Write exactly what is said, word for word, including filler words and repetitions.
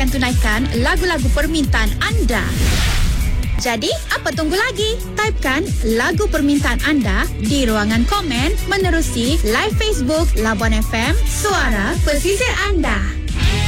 tunaikan lagu-lagu permintaan anda. Jadi, apa tunggu lagi? Typekan lagu permintaan anda di ruangan komen menerusi live Facebook Labuan F M, suara pesisir anda.